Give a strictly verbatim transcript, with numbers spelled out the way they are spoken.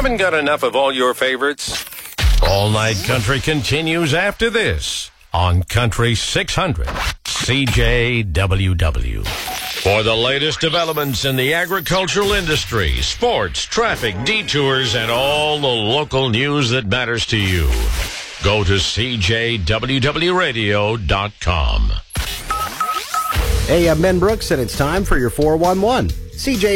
Haven't got enough of all your favorites? All Night Country continues after this on Country six hundred C J W W. For the latest developments in the agricultural industry, sports, traffic, detours, and all the local news that matters to you, go to C J W W radio dot com. Hey, I'm Ben Brooks, and it's time for your four one one. C J